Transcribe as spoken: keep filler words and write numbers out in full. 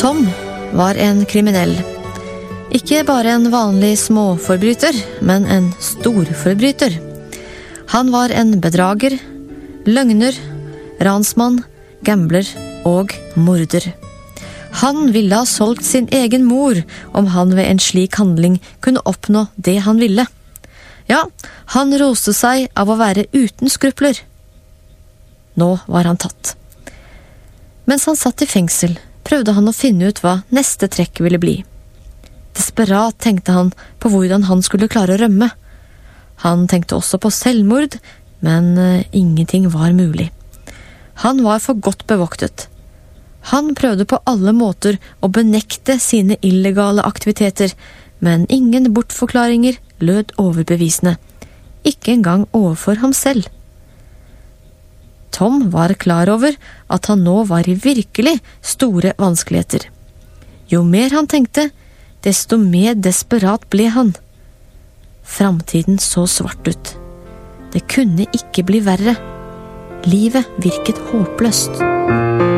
Tom var en kriminell. Ikke bare en vanlig småforbryter, men en storforbryter. Han var en bedrager, løgner, ransmann, gambler og morder. Han ville ha solgt sin egen mor om han ved en slik handling kunne oppnå det han ville. Ja, han roste seg av å være uten skrupler. Nå var han tatt. Mens han satt i fengsel, prøvde han å finne ut hva neste trekk ville bli. Desperat tenkte han på hvordan han skulle klare å rømme. Han tenkte også på selvmord, men uh, ingenting var mulig. Han var for godt bevoktet. Han prøvde på alle måter å benekte sine illegale aktiviteter, men ingen bortforklaringer lød overbevisende. Ikke engang overfor ham selv. Tom var klar over at han nå var i virkelig store vanskeligheter. Jo mer han tenkte, desto mer desperat ble han. Framtiden så svart ut. Det kunne ikke bli verre. Livet virket håpløst.